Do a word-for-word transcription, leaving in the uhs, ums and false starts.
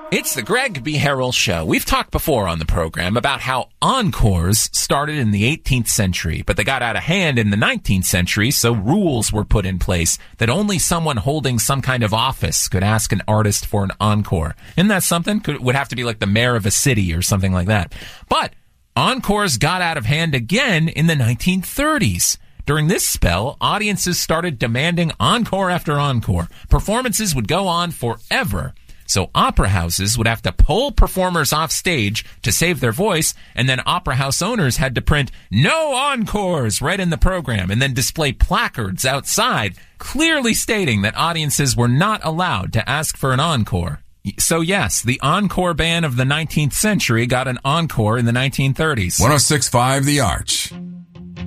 It's the Greg B. Harrell Show. We've talked before on the program about how encores started in the eighteenth century, but they got out of hand in the nineteenth century, so rules were put in place that only someone holding some kind of office could ask an artist for an encore. Isn't that something? Could, would have to be like the mayor of a city or something like that. But encores got out of hand again in the nineteen thirties. During this spell, audiences started demanding encore after encore. Performances would go on forever. So opera houses would have to pull performers off stage to save their voice, and then opera house owners had to print "No encores" right in the program and then display placards outside clearly stating that audiences were not allowed to ask for an encore. So yes, the encore band of the nineteenth century got an encore in the nineteen thirties. one oh six point five The Arch.